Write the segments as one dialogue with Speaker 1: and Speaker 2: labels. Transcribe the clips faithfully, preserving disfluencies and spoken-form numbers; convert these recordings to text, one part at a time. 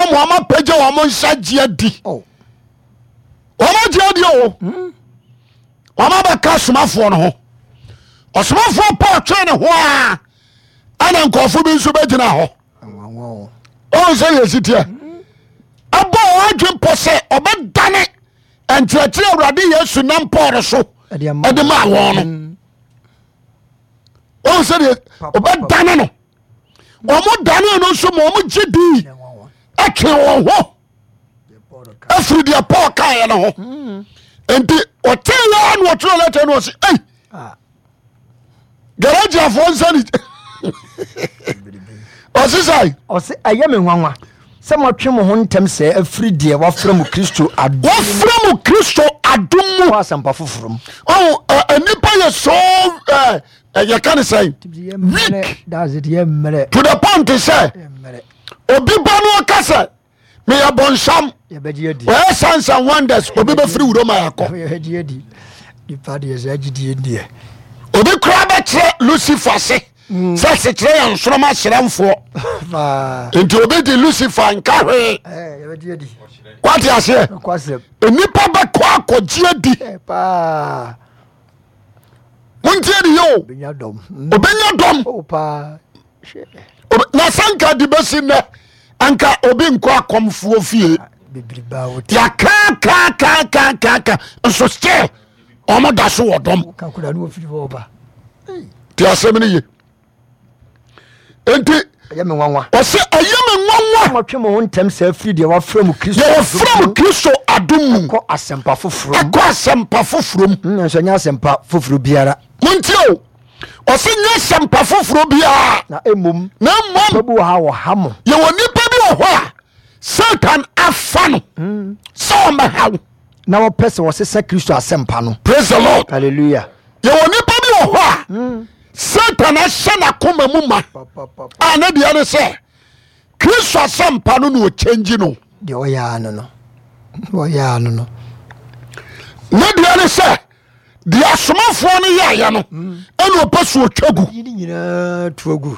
Speaker 1: mo ama peje wo mo nsa gye adi
Speaker 2: oh
Speaker 1: wo ma gye adi o wo ma ba ka somafo no ho osomafo pa twa ne ho a ana nkofo bi nso begina ho
Speaker 2: wow
Speaker 1: o se yesitia abo wadwe po se obedane entratre awrade Yesu nam pore so edema won no o se obedane no omo dane no so mo mo gidi atwe won ho afri dia Paul kan no ho enti o tell no tro letter no se ei ah garage afon sani o se sai
Speaker 2: o se ayeme nwanwa se mo twe mo ho ntem se afri dia wafra mu Kristo adum
Speaker 1: wafra mu Kristo adum mu
Speaker 2: asampa foforom
Speaker 1: oh anipa ye so eh you can say weak
Speaker 2: that's it ye mere
Speaker 1: to the point to say obi banu kasa me ya bonsham
Speaker 2: ye beji adi
Speaker 1: we signs and wonders obi be free wuro ma yakọ
Speaker 2: ye beji adi di padi ye agidi adi
Speaker 1: obi kra be tre Lucifer se se se tre yan soroma shremfo enti obi di Lucifer nka hwe
Speaker 2: eh ye beji adi
Speaker 1: what you say
Speaker 2: kwase
Speaker 1: enipa be kwa akọji adi
Speaker 2: pa
Speaker 1: wontie di yo
Speaker 2: benya dom
Speaker 1: obenya dom
Speaker 2: oh pa
Speaker 1: na sanka di besi ne anka obi nko akomfuo fie
Speaker 2: bibriba woti
Speaker 1: ya ka ka ka ka ka ka so still omo da so wodom
Speaker 2: ka kula no firi oba
Speaker 1: ti asem ni ye enti
Speaker 2: ayeme nwanwa
Speaker 1: o se ayeme nwanwa
Speaker 2: mo twe mo ho ntem se afri dia wafra mu Kristo
Speaker 1: ye wafra mu Kristo adum
Speaker 2: ko asempa foforom
Speaker 1: ko asempa foforom
Speaker 2: nso nya asempa foforo biara
Speaker 1: montio o se nya asempa foforo biara
Speaker 2: na emom
Speaker 1: na mom
Speaker 2: babu ha wo hamo
Speaker 1: ye woni pa bi wo ho a Satan afano so ma hawo
Speaker 2: na wo pese wo sesa Kristo asempa no
Speaker 1: praise the Lord
Speaker 2: hallelujah
Speaker 1: ye woni pa bi wo ho a Satan ashana koma mu ma ana dia ne se Kristo asempa no no change no
Speaker 2: de o ya no no o ya no no
Speaker 1: na dia ne se dia asomafo no ya ya no ene opesu otwagu
Speaker 2: yini nyina tuagu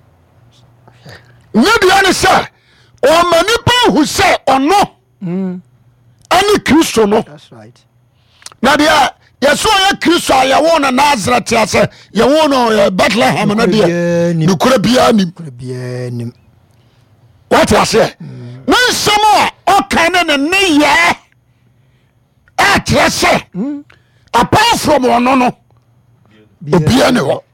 Speaker 1: na dia ne se o mani pa hu se ono ani Kristo no
Speaker 2: that's right
Speaker 1: na dia yeso ya Kristo ayawo na Nazareth ase yewo no Bethlehem na dia ni kura bia nim
Speaker 2: kura bia nim
Speaker 1: what I say na somo o kan ne ne ye a trese apart from ono no obia ne ho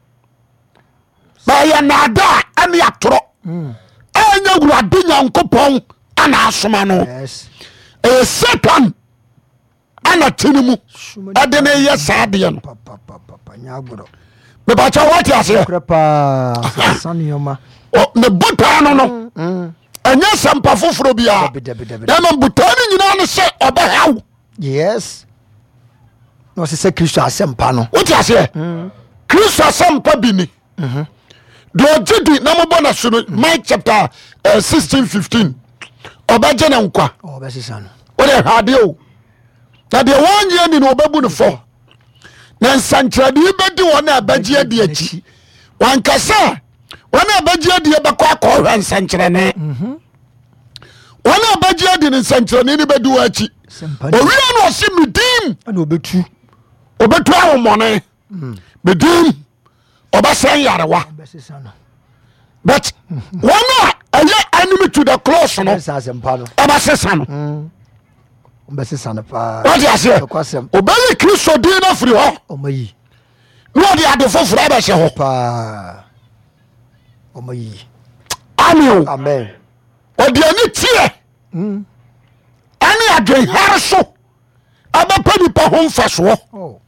Speaker 1: ba ya nada ani atoro anya wurade Nyankopon ana asoma no
Speaker 2: yes
Speaker 1: e Satan ana tinimu adene ye saade no
Speaker 2: papa papa nya gboro
Speaker 1: me ba cha what I say
Speaker 2: krepa sanioma
Speaker 1: o ne buta no no anya sampa foforo bia na ma buta ni nyina no se obahaw
Speaker 2: yes no se se Kristo asempa no
Speaker 1: what I say Kristo asempa bi ni mhm do jidi na mo bona so no Mike chapter uh, sixteen fifteen obaje na nkwa
Speaker 2: obesisa no
Speaker 1: o de hade o na de wonye ni no obabu no fo na nsankrade bedi wona abaje ade achi wankasa wona abaje ade be kwa kwa hwa nsankrane mhm wona abaje ade ni nsankrane ni bedi wa achi o wi na o si midim
Speaker 2: na obetu
Speaker 1: obetu awomone midim obasan yarewa
Speaker 2: obesisa no
Speaker 1: but one aye enemy to the close no
Speaker 2: asempa no
Speaker 1: obasesa no
Speaker 2: obesisa no pa
Speaker 1: what you say obayi Kristo din na free ho
Speaker 2: omayi
Speaker 1: no dey ade foforo abese ho
Speaker 2: pa omayi
Speaker 1: amen
Speaker 2: amen
Speaker 1: odi ani tie mm ani adwen har so abapa nipa ho mfaso
Speaker 2: oh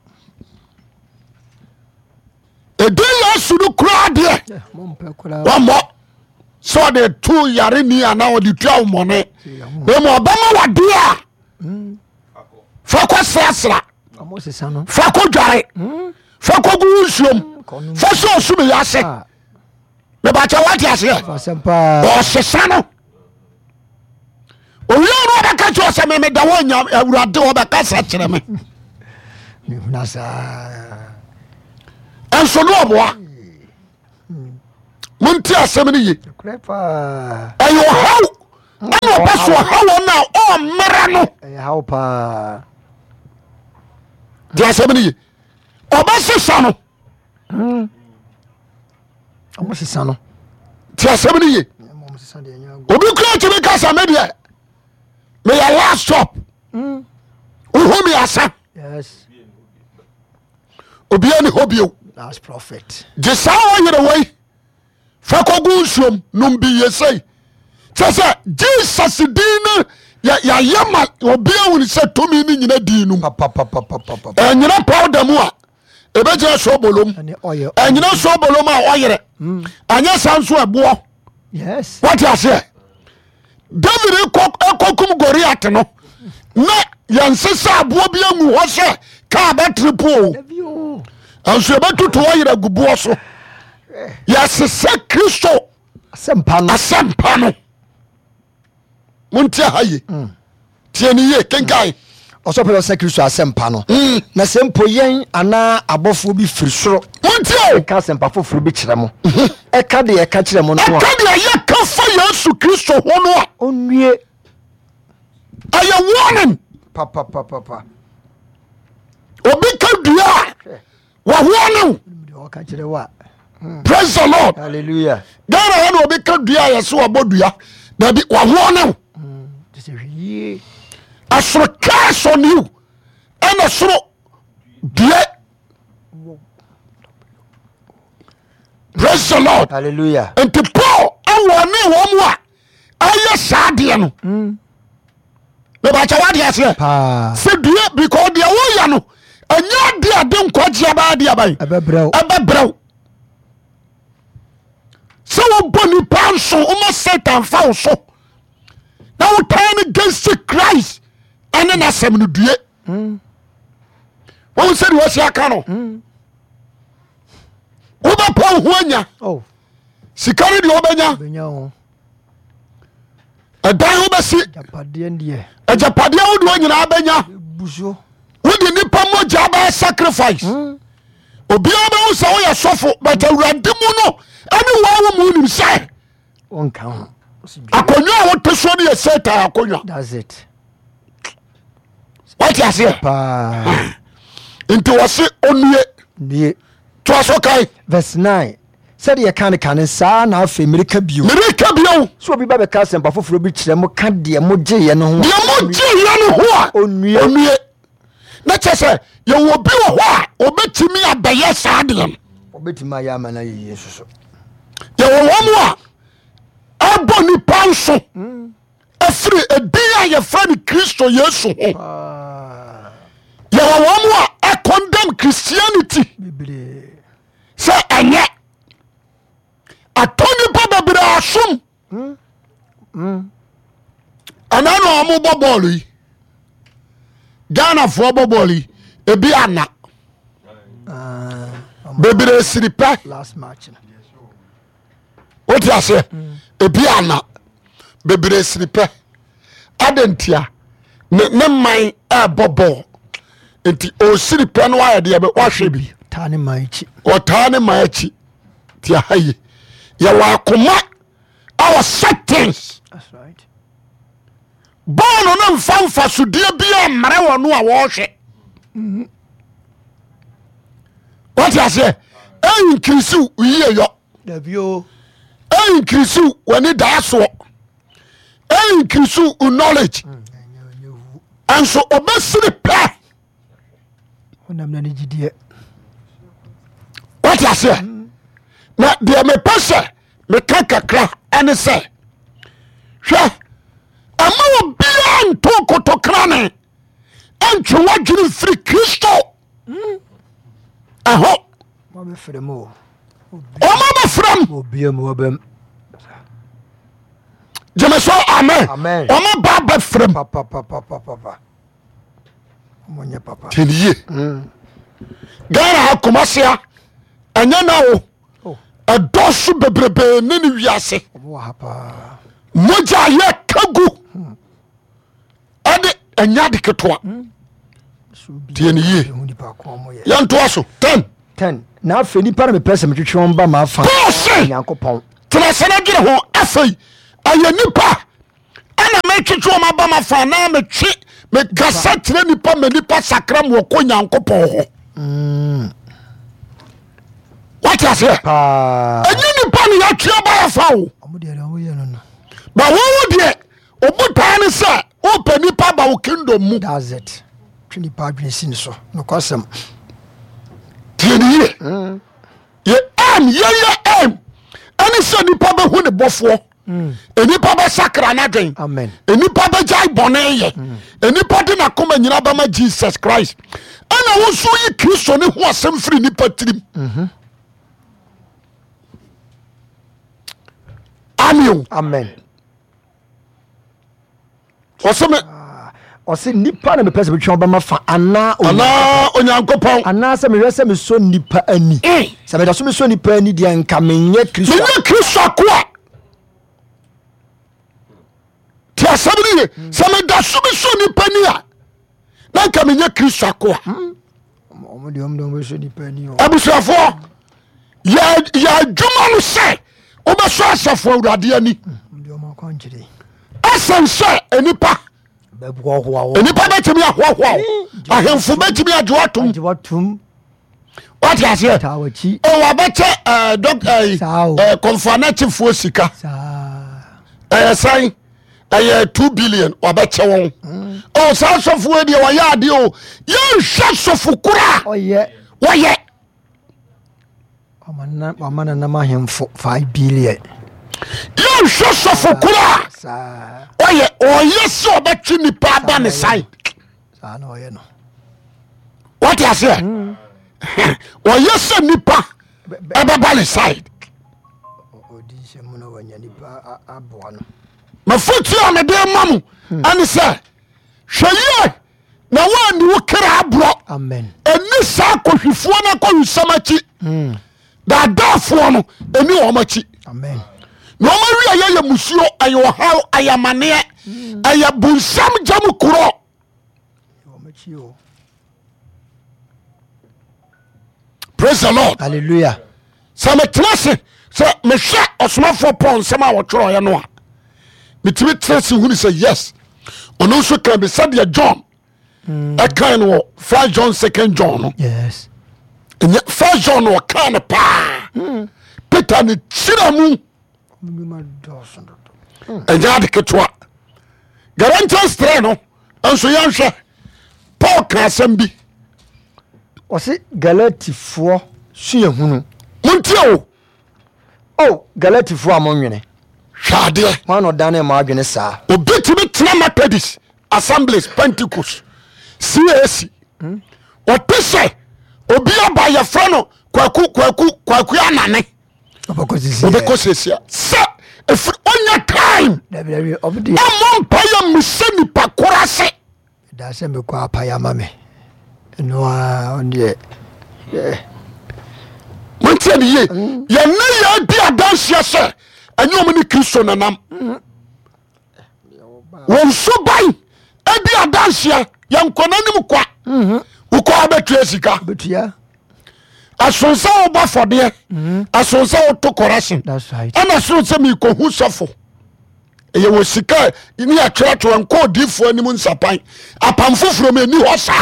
Speaker 1: edi Yesu no kura de
Speaker 2: mompe kura
Speaker 1: wamo so de two yare ni ana odi tu awmone be mo obama wade a mm fako sasra
Speaker 2: amosisa no
Speaker 1: fako dware mm fako guusiom faso sumi yase me ba cha wati ase
Speaker 2: asempa
Speaker 1: o sesa no o yo no ba ka cho se me me da wonya awurade o ba ka sa kire me
Speaker 2: ni nasa
Speaker 1: enso no oboa munti asem ni ye
Speaker 2: krepa
Speaker 1: ayo how ana papa so hawo na o mera no
Speaker 2: eh how pa
Speaker 1: dia asɛm oba sesa no
Speaker 2: mm omo sesa no
Speaker 1: dia asɛm ni ye
Speaker 2: omo sesa de nya
Speaker 1: obi kura timi kasa me dia me ya last stop
Speaker 2: mm
Speaker 1: oho mi asa
Speaker 2: yes
Speaker 1: obi ani hobio
Speaker 2: last prophet
Speaker 1: je sa wo yere wei fa ko gu nsuom no bi yesei sese Jesus din ya ya yama obi awuni se tomi ni nyina din num
Speaker 2: papa papa papa
Speaker 1: enyina powder mu a ebe je so bolom enyina so bolom a oyere anya sanso ebo
Speaker 2: yes
Speaker 1: what you say David kokum Goliath no na yansesa abo bi angu ho se ka ba triple anso ebe tutu oyere gubuo so yasese Kristo
Speaker 2: asempa no
Speaker 1: asempa no montia haye tieni ye kenkai
Speaker 2: oso pe se Kristo asempa no na sempo yen ana abofo bi firi soro
Speaker 1: montia
Speaker 2: ka asempa foforo bi kire mo e ka de e ka kire mo no
Speaker 1: e ka de ye ka fa Yesu Kristo ho no a
Speaker 2: onwie
Speaker 1: aye warning
Speaker 2: papa papa papa
Speaker 1: obi ka dua wa warning
Speaker 2: o ka kire wa
Speaker 1: praise the Lord
Speaker 2: hallelujah
Speaker 1: gara ya no obi ka dua ye so abodua na bi wa warning asoro cash on you and asoro die praise the Lord
Speaker 2: hallelujah
Speaker 1: and to Paul awone wo mu a aye saade no me ba cha wade ase
Speaker 2: pa
Speaker 1: se die because dia wo ya no anya dia de nkwaje ba dia ban
Speaker 2: abebreu
Speaker 1: abebreu so wo boni panso o ma Satan fa wo so na wo turn against Christ ene na sem no due mm wo se wo sia ka no mm wo ba pa ho anya
Speaker 2: oh
Speaker 1: sikari de obenya
Speaker 2: benya ho
Speaker 1: adan wo ba si
Speaker 2: japade ndie
Speaker 1: ajapade wo do nyina benya
Speaker 2: buso
Speaker 1: wo de nipa moja ba sacrifice mm obi oba wo se wo ya sofo but awurade mu no ani wo wo mu nim sai
Speaker 2: on kan
Speaker 1: akonyo wo to so ne Satan akonyo
Speaker 2: that's it
Speaker 1: what you say
Speaker 2: pa
Speaker 1: into wase onue
Speaker 2: nie
Speaker 1: to aso kai
Speaker 2: verse nine said ye kan kan sa na afa America bio
Speaker 1: America bio
Speaker 2: so obi ba be ka sempa foforo bi kire mo ka de mo gye ye no ho
Speaker 1: de mo gye ye no ho a
Speaker 2: onue
Speaker 1: onue na chese ye wo bi wo ho a obetimi abaye saade
Speaker 2: obetima ya mana ye yesuso
Speaker 1: ye wo wo mo a abo ni panso afri edin a ye fra ni Kristo Yesu ho ye wo wo mo a condemn Christianity
Speaker 2: bibli
Speaker 1: se anye atoni pa babira asom mm mm anano amu bobolo yi Ghana fo bobolo yi ebi ana ah babira siripa
Speaker 2: last match
Speaker 1: what you say ebi ana babira siripa adentia ne ne man e bobo enti o siripa no wa de be wahwe bi
Speaker 2: tane manchi
Speaker 1: o tane manchi ti haye ya wa koma our settings
Speaker 2: that's right
Speaker 1: bono no mfamfa sudie bia mare wono a wo hwe mhm what you say e increase uye yo
Speaker 2: da bio
Speaker 1: e increase woni daaso e increase knowledge and so obesiri pa
Speaker 2: onam na ni gidie
Speaker 1: what you say na de me pese me kakakra ene se hwe ama obia nto kotokra ne entwe wadwiri free Kristo aho
Speaker 2: ma be fremo
Speaker 1: o ma be frem
Speaker 2: obia mo bam
Speaker 1: jemeso amen
Speaker 2: amen
Speaker 1: o ma ba be frem
Speaker 2: papa papa papa monye papa
Speaker 1: teniye
Speaker 2: mm
Speaker 1: gara akomasia anya na wo adosu bebrebe ne ni wiase
Speaker 2: mo hapa
Speaker 1: moja ye kagu ade anya de ketwa teniye yanto aso ten
Speaker 2: ten na afa nipa na me pese me twetwe on ba ma afa
Speaker 1: yankopon tena sene gire ho afai aye nipa ana metwetwe ma ba ma fa na metwe me kasa tire nipa me nipa sakra mo ko Nyankopɔn ho mm what you say pa enyi nipa ne ya twa ba ya fa wo omode ya wo ye no no ba wo wo de obuta ne se o pa nipa ba wo kingdom mu
Speaker 2: that's it twi nipa adwene sin so no kwasem
Speaker 1: tieni mm ye am ye ye am ani se nipa ba hu ne bofo mm enipa ba sakra na dwen
Speaker 2: amen
Speaker 1: enipa ba jai bone ye enipa de na koma nyina ba ma Jesus Christ ana wo so yi Kristo ne ho asem firi nipa tirim mhm amen
Speaker 2: amen
Speaker 1: oseme
Speaker 2: ose nipa na mepese betwe ba ma fa ana
Speaker 1: ana Onyankopɔn
Speaker 2: ana se me hwese me so nipa ani se me da so me so nipa ani de nka menye Kristo
Speaker 1: menye Kristo akoa ti asabiri se me da so me so nipa ani a na nka menye Kristo akoa
Speaker 2: omo de omo de so nipa ani o
Speaker 1: abusuafo ya ya dwuma no se obeso asafo awurade ani
Speaker 2: de omo kwankyere
Speaker 1: asan se enipa enipa betimi ahoahoa ahemfo betimi adwoatom
Speaker 2: adwoatom
Speaker 1: what you say
Speaker 2: tawachi
Speaker 1: o wa beche eh doc eh confernative sika eh sai eh two billion wa beche won o sa sofo de wa ya de o ye hwa sofo kura
Speaker 2: oye
Speaker 1: woye
Speaker 2: amana amana na mahemfo five billion
Speaker 1: ye hwa sofo kura sa oye oye so betwe nipa ba ne sai
Speaker 2: sa na oye no
Speaker 1: what you say oye so nipa eba ba ne side
Speaker 2: odi se mu no wanya nipa aboa no
Speaker 1: mafuti o me de mamu ani se hweye na wa ni wo kra abro
Speaker 2: amen
Speaker 1: eni sa kohwifo na kohusamachi mm da dafo no eni o machi
Speaker 2: amen
Speaker 1: no ma wi aye musuo ayo haw ayamane aye bunsam jam kuro
Speaker 2: o machi o
Speaker 1: praise the Lord
Speaker 2: hallelujah
Speaker 1: so me trase so me hwe osomafo pon sem a wo tworo ye no a mitimi trase hu ni say yes ono so kan be said ya John mm. a kind of first John second John no
Speaker 2: yes
Speaker 1: and first John no kind of pa mm. Peter ni chiramu
Speaker 2: mima doson
Speaker 1: mm. and ya de ketwa Galatians three no enso yan hwe Paul kan asem bi
Speaker 2: o se Galatifo suye hunu
Speaker 1: muntie
Speaker 2: oh Galatifo amonwene
Speaker 1: hwade
Speaker 2: wan odane ma adwene saa
Speaker 1: obetimi tena Methodist Assemblies Pentecost C A C mm. o pese obi aba ye frano kwaku kwaku kwaku anane
Speaker 2: obekosisi
Speaker 1: obekosisi se if onya time
Speaker 2: dabi obedi
Speaker 1: amon paya miseni pakorase
Speaker 2: da se me kwa paya mame no a onde eh
Speaker 1: montie ni ye ye na ya di adansia se anyo mo ni Kristo nanam won so bai adi adansia yankona nim kwa mhm uko abetua sika
Speaker 2: betua
Speaker 1: asonsa oba fode asonsa to correction
Speaker 2: that's right
Speaker 1: ana asonsa mi ko hu sofo eye wo sika ni atwera to enko difo anim nsapan apam foforo me ni ho sa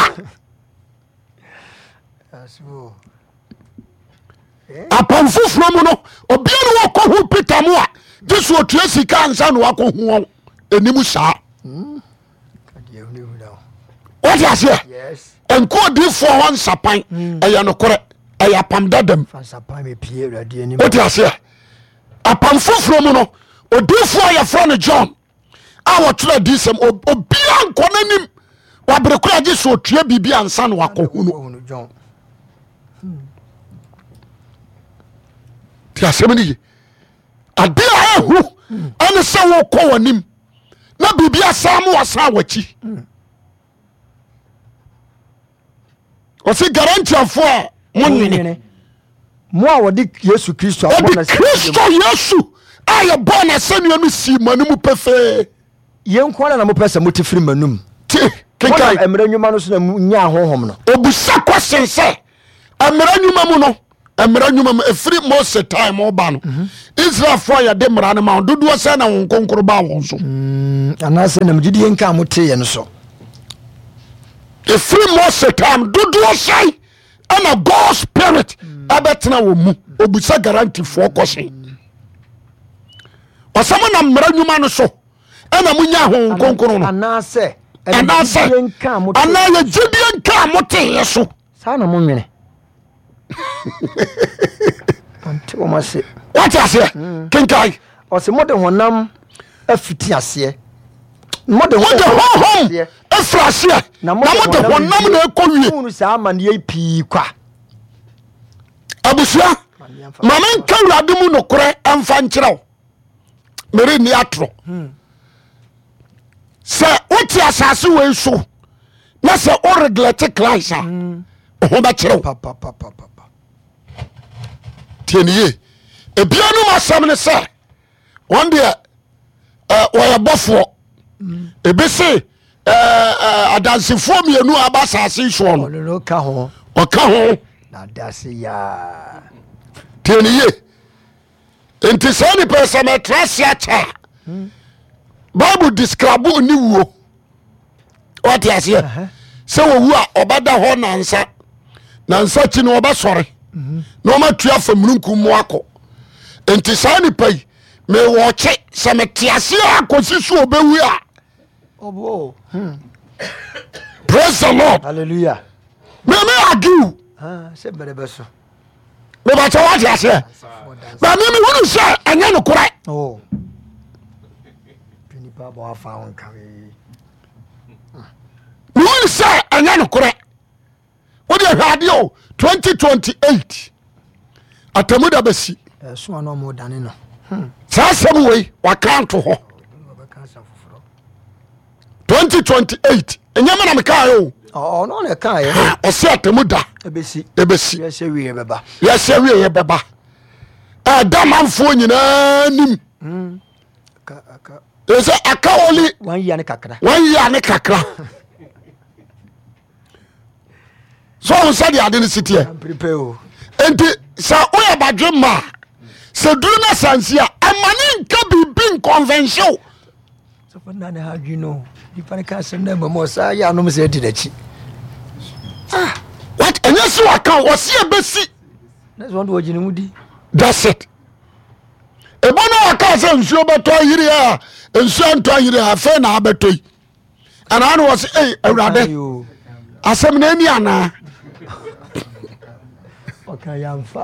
Speaker 2: aso
Speaker 1: apam foforo mu no obi no wo ko hu Peter mu a jesu otua sika ansa no wako hu enim sa mm
Speaker 2: kade hu ni hu dawo
Speaker 1: what you say
Speaker 2: yes
Speaker 1: enko difo ho nsapan eye no kore eye apam dadam
Speaker 2: nsapan me pie urade ani
Speaker 1: what you say apam foforo mu no odifo ya front John a wo tira disem obi anko nanim wa brekura jesu otua bibi ansa no wako hu no
Speaker 2: John
Speaker 1: ti asemani ade a ehu ane se wo ko wanim na bibi asam wasa wachi o se garantia fo a monwene
Speaker 2: mo a wodi Yesu Kristo
Speaker 1: a bona Kristo Yesu a ye bona sanua no si manum pefe
Speaker 2: ye nko na mo pese motifiri manum
Speaker 1: ti kenkai
Speaker 2: emra nwuma no so na nya hohom no
Speaker 1: obusa question se emra nwuma mu no mmara nnwuma a free Moses time oba no Israel for ya de mmara no ma dodo se na won konkoro ba won so
Speaker 2: anase na mgidi nka mote ye no so
Speaker 1: a free Moses time dodo se ana God spirit abetena wo mu obusa guarantee for kwose osama na mmara nnwuma no so ana munya ho konkoro no
Speaker 2: anase
Speaker 1: anase ana ye gidi nka mote ye so
Speaker 2: sa na mo nwene ante o mase
Speaker 1: what you say kinkai
Speaker 2: o se modern honam afiti ase modern
Speaker 1: honam afrase na modern honam na ekowie
Speaker 2: unu sa amane pi kwa
Speaker 1: abusia mama nka wurade mu nokore amfa nkyerɛw mere ni atro se oti asase we so na se o regulate class a ho ba kyerɛw
Speaker 2: papa papa papa
Speaker 1: tieniye ebianu masam ne se one day eh wo bofo ebese eh adansefo mienu aba sase so no
Speaker 2: lo ka ho
Speaker 1: o ka ho
Speaker 2: na dase ya
Speaker 1: tieniye enti se ni person me trust ya cha Bible describe ni wuo what you say se wo wu a obada ho nansa nansa chi no obasore no ma tua famrunku mu akọ enti sa ni pai me wo che se me tiase akosi so obewu a
Speaker 2: obo
Speaker 1: praise the Lord
Speaker 2: hallelujah
Speaker 1: me me agiu
Speaker 2: ah se bere beso
Speaker 1: me ba cha wa tiase ba me me hunu se anya no kore
Speaker 2: oh pini pa bo afa on kawe
Speaker 1: me hunu se anya no kore wo de hwade o twenty twenty-eight atamuda basi
Speaker 2: eh so ano mo dane no
Speaker 1: sa sem we wa count ho twenty twenty-eight enyama na meka yo
Speaker 2: oh no na ka ye
Speaker 1: o se atamuda
Speaker 2: ebesi
Speaker 1: ebesi
Speaker 2: ye se wiye beba
Speaker 1: ye se wiye beba eh damanfo nyina nim
Speaker 2: mm aka aka
Speaker 1: ese aka oli
Speaker 2: wan ya ne kakra
Speaker 1: wan ya ne kakra so on said the identity sitie
Speaker 2: prepare o
Speaker 1: enti sa oya badwe ma se duru na sansia amani nka bibin convention
Speaker 2: so for na ne ha dwi no di pa ka sem na mo sa ya no me se di dachi
Speaker 1: ah what enya so aka o se ebesi
Speaker 2: na so ndo ogini mudi
Speaker 1: that's it ebono aka se nsuo beto yiri a nsuo nto yiri a fe na abetoi ana no was eh awurade asem na ni ana
Speaker 2: okay yamfa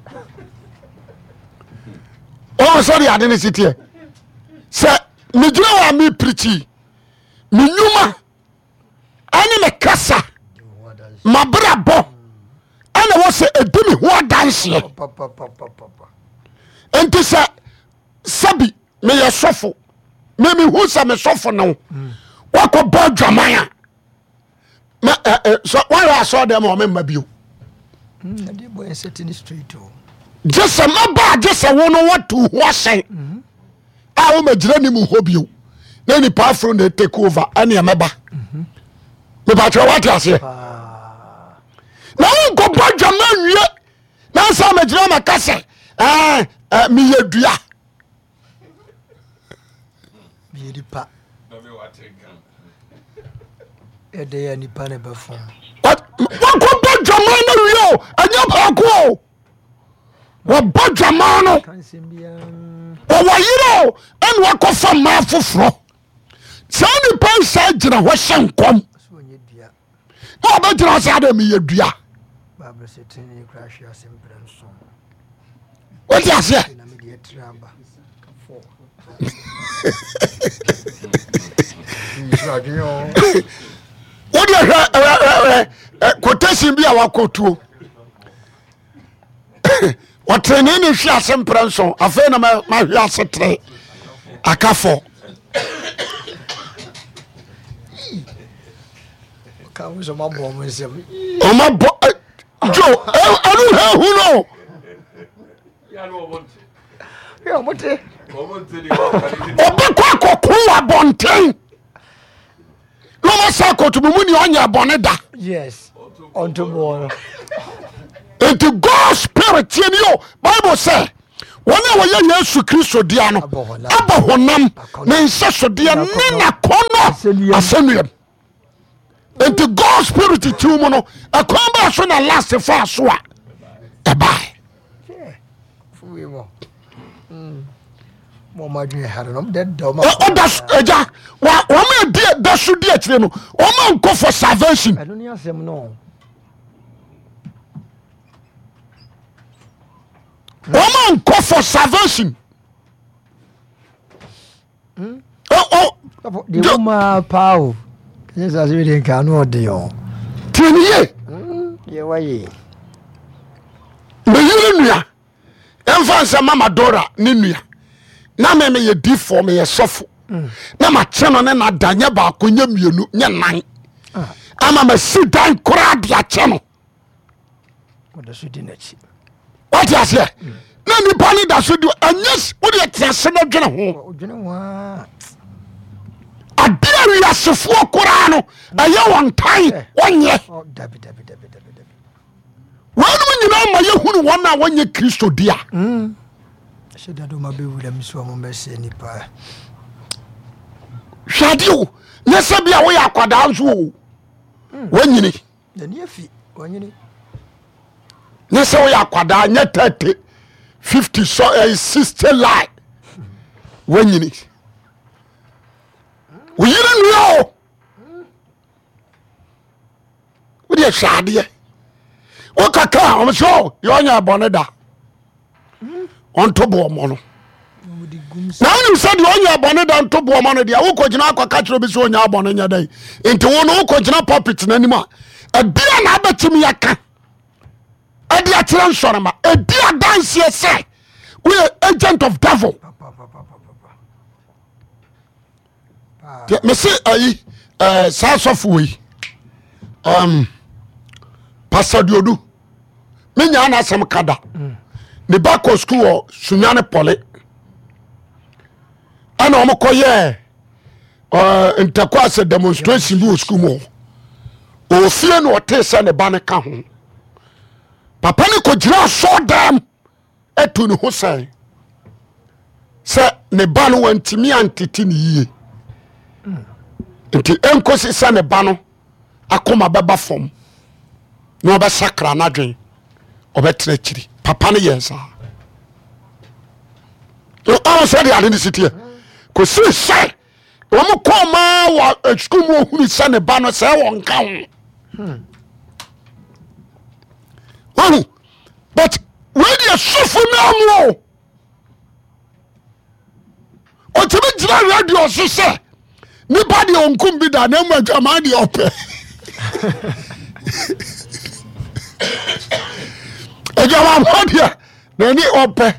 Speaker 1: oh sorry ade ne sitie se me dira wa me preach me nyuma ani me kasa mabrabo ana wo se edumi ho danse
Speaker 2: papa papa papa
Speaker 1: enti se sabi me ye sofo me me hu sa me sofo no wako bo dwaman ma so why so dem o me mabio
Speaker 2: mm dey boy setting straight o
Speaker 1: just ma ba just wo no what to ho sen a wo magire ni mu hobio na ni pa afro na take over ani e meba me ba twa what ase na wo go bo dwaman wie na sa magire ma kase eh mi yedua
Speaker 2: bi di pa e de ya ni pa ne ba fon
Speaker 1: what wo go bo dwaman na wie o anya ba ko wo bo dwaman no
Speaker 2: kan sem bia
Speaker 1: o wa yiro en wa ko fa ma foforo sa ni pa sa gira ho hyenkom
Speaker 2: so onye dua
Speaker 1: o ba gira sa da mi yedua
Speaker 2: bible setting ni crash ya sem bremso
Speaker 1: what you say
Speaker 2: na me de traba fo
Speaker 1: what you say quotation bi a wakotuo what training ni hwe asem pranso afa na ma hwe asetre akafo
Speaker 2: ka wo so ma bo mo nsem
Speaker 1: o ma bo jo anu ha hu no
Speaker 2: ya mo te
Speaker 1: obekọ akọkọ wa bonten no ma sa kotu mu ni onya bone da
Speaker 2: yes on to more
Speaker 1: enti God spirit tieni yo Bible say wona wo ye Yesu Kristo dia no aba honam ne nse so dia ne na kono asenuyam enti God spirit tiumo no akon ba so na last fa so a e bai
Speaker 2: fuwe mo mm mo ma dwen hare no de do ma
Speaker 1: o das eja wa wa ma die da so die kire no o ma nko for salvation
Speaker 2: eno ni asem no
Speaker 1: woman call for salvation.
Speaker 2: Hmm? Oh, oh. The woman power. Yes, as we didn't can know the young.
Speaker 1: Ten years.
Speaker 2: Yeah, why?
Speaker 1: The Unia. Enfant, Mama Dora, Ninia. Na me me ye di for me ye suffer. Na ma channel na danya ba kunya mienu nya nan. Ama me sit down crowd ya channel.
Speaker 2: What does it in it?
Speaker 1: What you say? Na ni pani da so do anyes wo de tiase na dwene ho.
Speaker 2: Dwene wa.
Speaker 1: Adia wi asefo kora no aye won tan wonye.
Speaker 2: Oh, dabi dabi dabi dabi dabi.
Speaker 1: Wanu nyina ma ye hunu won na wonye Kristo dia.
Speaker 2: Mm. Sheda do ma be wura mi so mo mese nipa.
Speaker 1: Hwadio, nyesa bia wo ya kwada nso o. Wanyini.
Speaker 2: Na ni afi, wanyini.
Speaker 1: Nyesa wo ya kwada nya thirty fifty so uh, sixty lie. Wanyini. We yiri nyo. We dey shade. O kaka o so yo nya boneda. On to bo mo no. Na you said you onya abone dan to bo mo no dia wo kogina akwa kiro bi so onya abone nya dai enti wo no wo kogina puppet na nima e bia na abatimi yaka e dia tira nsorema e dia dance say we agent of devil me say ayi eh sasofu we um Pastor Diodu me nya na asem kada ne back school Sunyane Pole ana omo koye uh intercourse demonstration bi o school mo o fie no ote se ne ba ne ka ho papa ne ko gira so dam etu ne ho sai se ne ba no wantimi antiti ne yie nti enkosi se ne ba no akoma beba fom no ba sakra na dwen obetre chiri papa ne yensa o o se de ade ne sitie ko si say o mo ko ma wa school mo hunu se ne ba no se won ka ho hmm oh but when you suffer now mo o ti bi gira radio so se ni ba de onkum bi da na mo adwama de ope adwama mo de na ni ope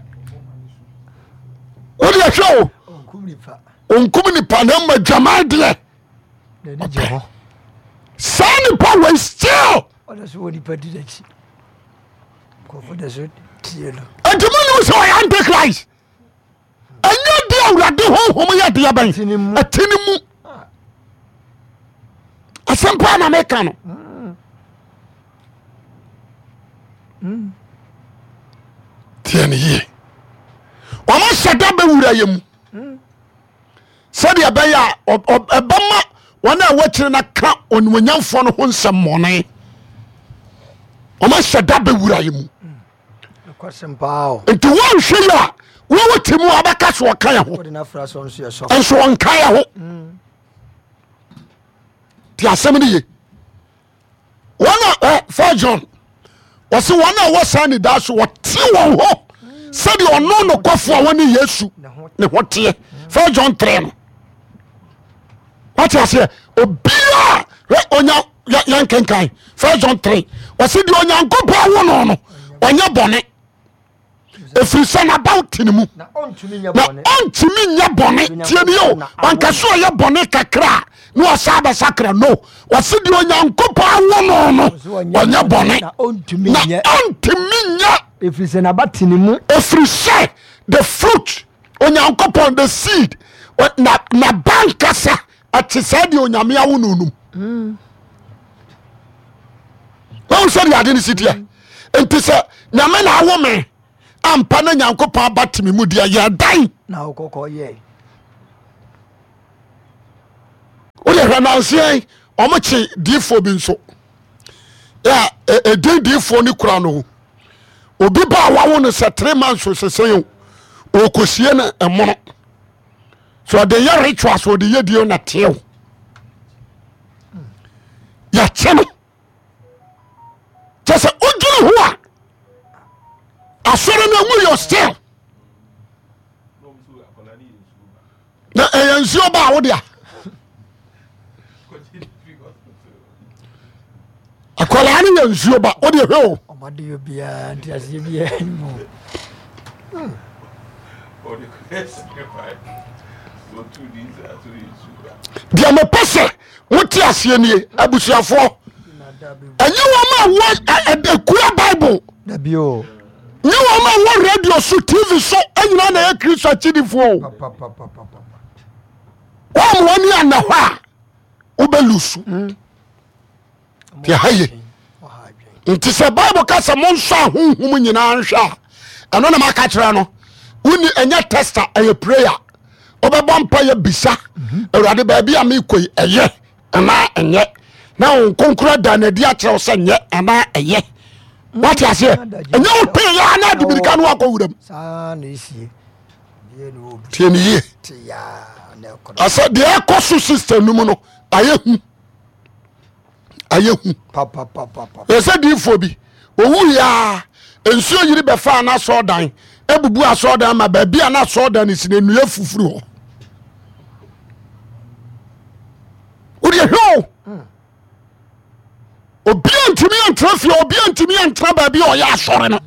Speaker 1: o de show onkum ni pa na ma dwama de
Speaker 2: ni je
Speaker 1: Sani power still.
Speaker 2: Oda so woni padi da chi. Ko fo da so tie no.
Speaker 1: And you so I antichrist. And you dey awrade ho ho ya de ban. Atini mu. Asempa na meka no. Mm. Tieni ye. O ma shada be wura yem. Mm. Sadia be ya obama wana wachire na ka onwanyamfo no ho nsem mone. O ma shada be wura yem.
Speaker 2: Kwasem pao.
Speaker 1: Enti won hwe ya wo wotimu abaka so kan ya ho.
Speaker 2: Wo de na fra so nso ye so.
Speaker 1: Enso won kan ya ho. Mm. Ti asem ni ye. Wana eh for John wasi wana wasani da so wote won ho. Said you no no kwafo a woni Yesu ne hote for John three no. What you say obia onya yan kenkan for John three wasi di onyankopon wo no no onya bone efiri na about ni mu
Speaker 2: na ontumi nya
Speaker 1: na
Speaker 2: bone
Speaker 1: ontumi nya bone tie ni o anka so ye bone kakra no asaba sakra no wasi di onyankopon wo no no onya bone
Speaker 2: na ontumi nya
Speaker 1: na ontumi nya
Speaker 2: efiri na batini mu
Speaker 1: efiri the fruit onyankopon the seed na na bankasa ati said onyame awo nonum mm o so di ade ni sitia enti sɛ nyame na awo me ampa na nyankopɔn aba temi mu deɛ yɛ dan
Speaker 2: na wokɔkɔ yɛ
Speaker 1: wode hwɛ nanseɛ ɔmokye diifoɔ bi nso yɛ ɛdin diifoɔ no kura no obi ba a wawo no sɛ three months sesɛn o ɔkɔsie no ɛmono so ɔde yɛ ritual so ɔde yɛ dio na tew yɛkye no kyɛ sɛ wodwene ho a asɔre no amu yɛ still na ɛyɛ nsuo ba a wode a akwadaa no yɛ nsuo ba wode hwɛ o
Speaker 2: ɔmade yɛ biaa nti aseɛ biaa mu
Speaker 1: deɛ mepɛ sɛ wote aseɛ nie abusuafoɔ ɛnyɛ wɔma a kura bible
Speaker 2: dabio
Speaker 1: nyɛ wɔma a wɔ radio so tv so anyina na yɛ kristo akyidifoɔ wɔma wɔne anɛ hɔ a wobɛlu so tiahaye nti sɛ bible ka sɛ monsɔ ahonhom nyinaa nhwɛ a ɛno na maka kyerɛ no woni ɛnyɛ testa ɛyɛ prayer wobɛbɔ mpa yɛ bisa awurade baabi a mekɔi ɛyɛ anaa ɛnyɛ na wo nkonkora da nadi akyerɛ wo sɛ nyɛ anaa ɛyɛ wate aseɛ ɛnyɛ wo pee yɛ ana adibirika no wakɔ wuram tie ne yie asɛ deɛ ɛkɔ so system no mu no ayɛ hu ayɛ hu ɛsɛ diifoɔ bi owu yɛa nsuo yiri bɛfa na asɔɔdan ebubu asɔɔdan ma baabi a na asɔɔdan no si na nnua fufuru hɔ wodeɛ hwɛ o obia ntumi yɛntena fie obia ntumi yɛntena baabi a ɔyɛ asɔre no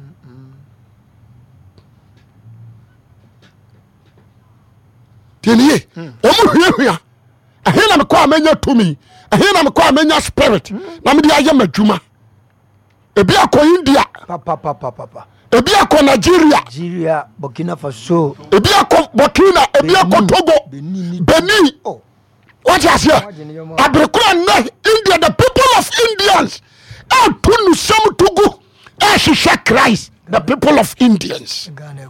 Speaker 1: tiɛniye ɔmo hwiahwia ɛhe na mekɔ a mɛnya tumi ɛhe na mekɔ a mɛnya spirit na mede ayɛ m'adwuma ebi akɔ India ebi akɔ Nigeria
Speaker 2: Burkina Faso
Speaker 1: ebi akɔ Burkina ebi akɔ Togo Benin wati aseɛ aberekora nnɛ India the people of Indians ɛto no sɛm to go ɛhyehyɛ Christ the people of Indians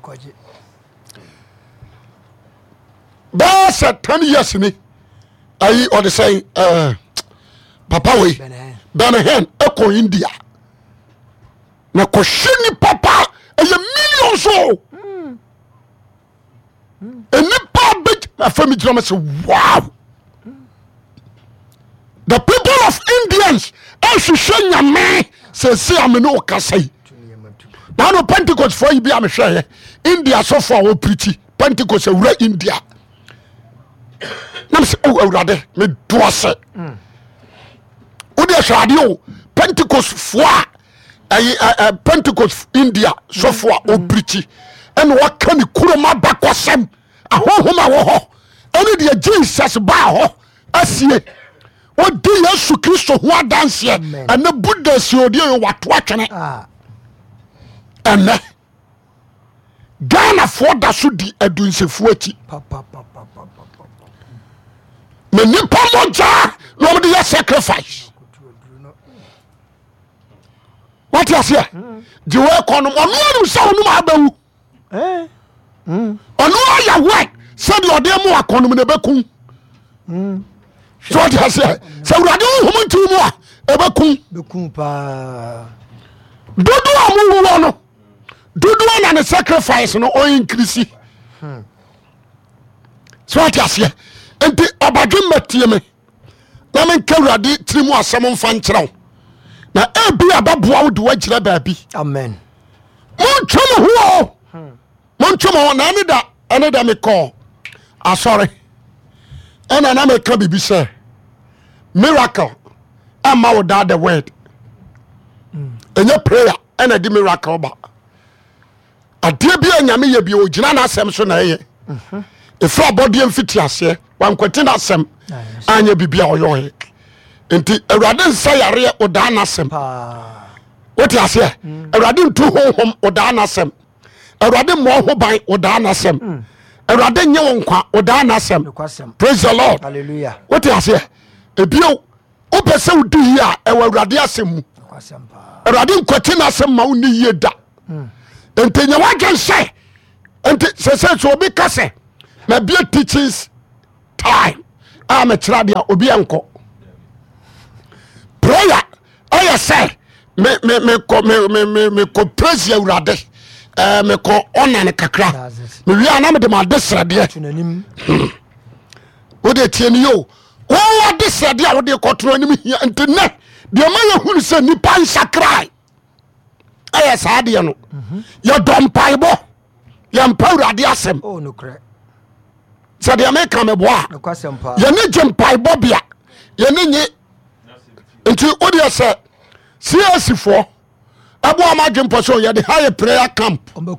Speaker 1: bɛɛ sɛ ten years ni ayi ɔde sɛ uh, papa wei Benin ɛkɔ India na kɔhye ni papa ɛyɛ millions o ɛnipa bɛ afɛmi gyina ma sɛ wow the people of Indians ɛhwehwɛ nyame sɛsɛ amene wo kasa yi na no Pentecost fo yi bi amehwɛ India sɔfo a wɔ preach Pentecost awura India na me sɛ oh awurade me doase wode hwɛ o Pentecost fo a ɛyɛ Pentecost India sɔfo a wɔ preach ɛna wɔka ne kuroma bakɔsɛm ahohom a wɔ hɔ ɛne deɛ Jesus baa hɔ asie wodi Yesu Kristo ho adanseɛ ɛnɛ Buddha si odi yɛ wato atwene ɛnɛ Ghanafoɔ da so di adunsefoɔ akyi na nipa mogya na ɔmde yɛ sacrifice wate aseɛ gye wɔ ɛkɔ nom ɔno anom sɛ wonom abɛwu ɔno ayɛ wɛ sɛdeɛ ɔde mu akɔnom na ɛbɛkum so what has said so we are doing home to mu a ɛbɛkum
Speaker 2: bɛkum paa
Speaker 1: dodo a mu wɔ no dodo na ne sacrifice no o increase so what has said enti ɔbadwe matie me na me nka Awurade tiri mu asɛm mfa nkyerɛw na ebi ababoa wo de wagyira baabi
Speaker 2: amen
Speaker 1: montwom ho montwom ho na ne da ene da me call asɔre ɛna na meka bibi sɛ miracle ama wo da the word ɛnyɛ prayer ɛna di miracle ba adeɛ bi a nyame yɛ bi o gyina na asɛm so na ɛyɛ ɛfra bɔdeɛ mfiti aseɛ wankwati na asɛm anya bibi a ɔyɛ ɔyɛ nti Awurade nsa yareɛ o da na asɛm wote aseɛ Awurade ntu honhom o da na asɛm Awurade mmɔ ho ban o da na asɛm Awurade nye wo nkwa o da na asɛm praise the Lord
Speaker 2: hallelujah
Speaker 1: wote aseɛ ebio wopɛ sɛ wodi yi a ɛwɔ Awurade asɛm mu awurade nkwati na asɛm ma wo ne yie da enti nya wadwen sɛ enti sɛsɛ so obi ka sɛ na bia teachings time a mekyerɛ deɛ obi ɛnkɔ prayer ɛyɛ sɛ mekɔ praise awurade mekɔ ɔnane kakra mewie na mede made srɛdeɛ wode tie ne yo wɔwɔ de srɛdeɛ a wode kɔtoro anim hia nti nɛ deɛ ma yɛhunu sɛ nnipa nsakra ɛyɛ saa deɛ no yɛdɔ mpaebɔ yɛmpa awurade asɛm sɛ deɛ meka meboa yɛne gye mpaebɔ bia yɛne nye nti wodeɛ sɛ C S foɔ aboa ma dwempɔ sɛ yɛde ha yɛ prayer camp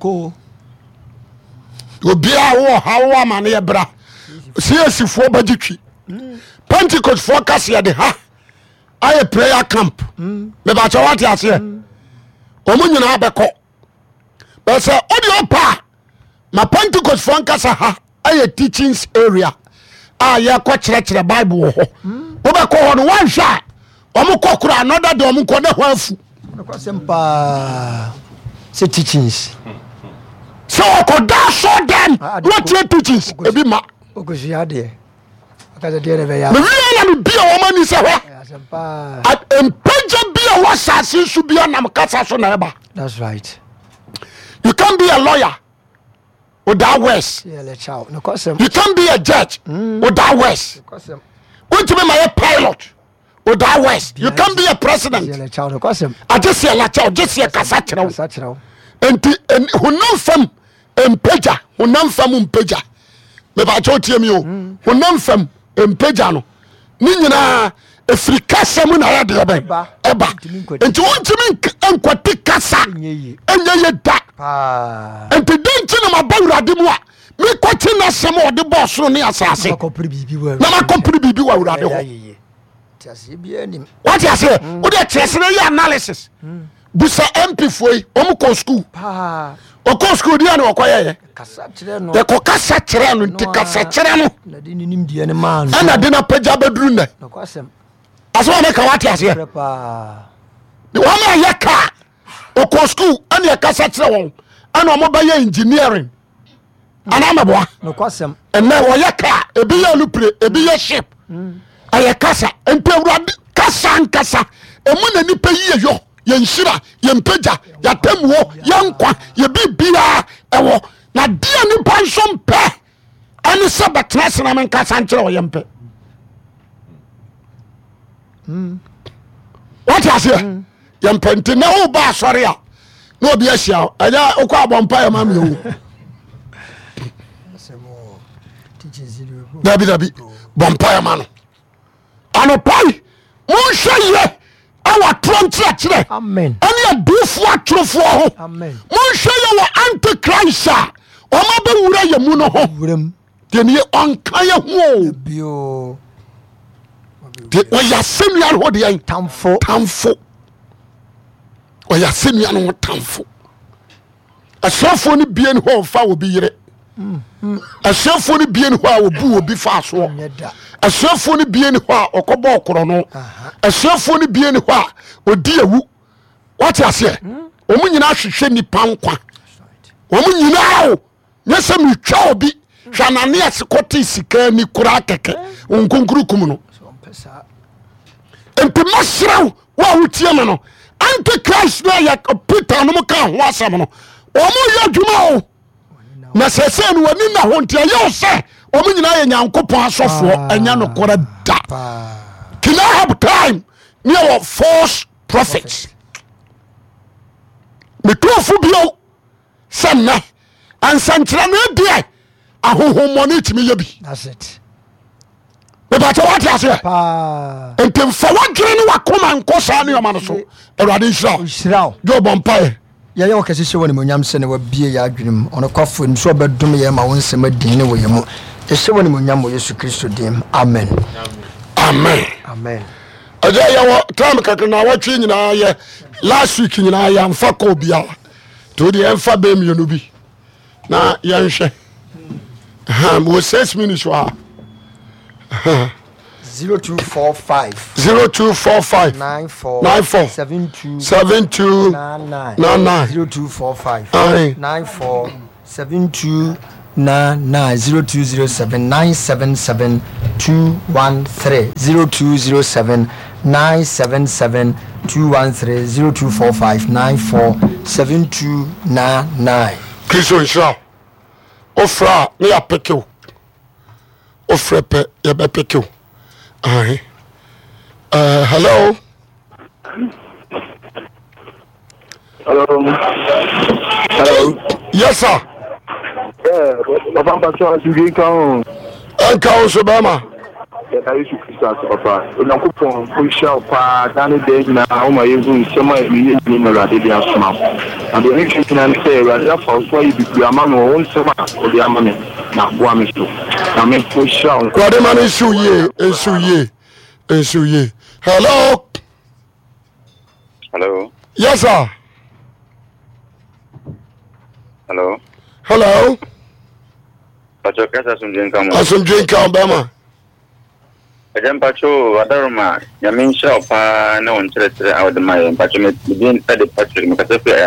Speaker 1: obiaa wowɔ ha wowɔ ama ne yɛbra C S foɔ bagye twi Pentecost foɔ kase yɛde ha ayɛ prayer camp mebakyɛ wate aseɛ ɔmo nyinaa bɛkɔ bɛsɛ wode ɔpa a ma Pentecost foɔ nkasa ha ayɛ teachings area a yɛkɔ kyerɛkyerɛ Bible wɔ hɔ wobɛkɔ hɔ no woanhwɛ a ɔmo kɔ kora anɔda de ɔmo nkɔ ne hɔ afu
Speaker 2: sɛ teachings
Speaker 1: sɛ ɔkɔda so dɛm wɔkyerɛ teachings ebi ma mewie na mebia wɔma ni sɛ hɔ mpagya bia wɔ asase so bia nam kasa so na ɛba
Speaker 2: that's right
Speaker 1: you can be a lawyer without words you can be a judge without words wontumi ma yɛ pilot without words you can be a president agyesi ɛlakyɛw gyesi ɛkasa kyerɛw enti honam fam mpagya honam fam mpagya mebakyɛ wotie mi o honam fam mpagya no ne nyinaa ɛfiri kasa mu na yɛdeɛ bɛn ɛba enti wontumi nkwati kasa ɛnyɛ yɛ da enti dɛnti na maba awurade mu a mekɔte no asɛm a ɔde bɔɔ soro ne asase na makɔpere biribi wɔ awurade hɔ wate aseɛ wode kyerɛsene yɛ analysis busa M P foyi ɔmo kɔ school ɔkɔ school deɛ ne ɔkɔyɛyɛ yɛkɔ kasa kyerɛ no nti kasa kyerɛ no ɛna de no pagya bɛduru nnɛ asɛm a mɛka wate aseɛ wɔma ɛyɛ kaa ɔkɔ school ɛne yɛkasa kyerɛ wɔn ɛna ɔmo bɛyɛ engineering ana mɛboa ɛnɛ wɔyɛ kaa ebi yɛ alupire ebi yɛ ship ɛyɛ kasa nti awurade kasa nkasa ɛmu na nipa yie yɔ yɛnhyira yɛmpagya yɛatammuo yɛnkwa yɛbibia ɛwɔ na deɛ nipa nso mpɛ ɛne sɛ bɛtena sena me nkasa nkyerɛ wɔ yɛmpɛ wate aseɛ yɛmpɛ nti na woba asɔre a na obi ahyia wo ɛnyɛ wokɔ abɔmpa yɛ ma meɛwu dabi dabi bɔmpa yɛ ma no anopai monhwɛ yɛ awɔ atorɔ nkyerɛkyerɛ ɛne adufoɔ atorofoɔ ho monhwɛ yɛ wɔ antichrist a ɔma bɛwura yɛ mu no ho deɛneyɛ ɔnka yɛ ho ɔyɛ asɛnnua no ho deɛ tamfo ɔyɛ asɛnnua no ho tamfo asuafoɔ no bie ne hɔ ɔmfa wɔ bi yere asuafoɔ no bie ne hɔ a wɔbu wɔ bi fa soɔ asuafoɔ no bie ne hɔ a ɔkɔbɔ ɔkorɔ no asuafoɔ no bie ne hɔ a ɔdi awu wate aseɛ ɔmo nyinaa hwehwɛ nipa nkwa ɔmo nyinaa o nyɛ sɛ metwa obi hwɛ Ananias kɔte sika ni koraa kɛkɛ nkonkuru kum no nti maserɛ wo a wotie me no antichrist no yɛ Peter no mo ka ho asɛm no ɔmo yɛ adwuma o na sɛ sɛ no wani na ho nti ɛyɛ wo sɛ ɔmo nyinaa yɛ Nyankopɔn asɔfoɔ ɛnyɛ no kora da can I have time near wɔ false prophets metuafo bio sɛ nnɛ ansankyerɛ no adiɛ ahohommɔne tumi yɛ bi mebakyɛ wate aseɛ nti mfa wadwene ne wakoma nkɔ saa ne ɔma no so awurade nhyira wo dɛ ɔbɔ mpaeɛ
Speaker 2: yɛyɛ wɔ kɛse hyɛ wɔ ne muonyam sɛ ne wabie yɛ adwene mu ɔno kwafo nim so ɔbɛdom yɛ ma wo nsɛm adin ne wɔ yɛ mu yɛhyɛ wɔ ne muonyam wɔ Yesu Kristo dim amen
Speaker 1: amen
Speaker 2: amen
Speaker 1: ɛgya yɛwɔ time kakra na wɔtwe nyinaa yɛ last week nyinaa yɛmfa kɔ biara nti wode yɛmfa bɛ mmienu bi na yɛnhwɛ wɔ six minutes hɔ a
Speaker 2: zero two four five
Speaker 1: zero two four five
Speaker 2: nine four
Speaker 1: nine four
Speaker 2: seven two
Speaker 1: seven two
Speaker 2: nine nine
Speaker 1: nine nine
Speaker 2: zero two four five
Speaker 1: Aye.
Speaker 2: nine four seven two nine nine zero two zero seven nine seven seven two one three zero two zero seven nine seven seven two one three zero two four five nine four seven two nine nine.
Speaker 1: Kristo nhyira ofra ne ya pekew ofra pe ya be pekew aye uh hello
Speaker 3: hello hello
Speaker 1: yes sir
Speaker 3: eh papa pastor Sudi kan
Speaker 1: en ka o so be ma
Speaker 3: ya ta Yesu Kristo papa onyankopon o hia pa dane de na o ma yesu nsema ni ni na rade dia soma and the next thing I say rade for so you be ama no o nsema o dia ama me na bo am so na me o hia
Speaker 1: rade man nsu ye nsu ye nsu ye hello
Speaker 4: hello
Speaker 1: yes sir
Speaker 4: hello
Speaker 1: hello
Speaker 4: Pacho kasa sumjen kamo
Speaker 1: asumdwen ka be ma
Speaker 4: Ejam Pacho adaruma yamin sha pa na on tere tere awde mai Pacho me din ade Pacho me kasefe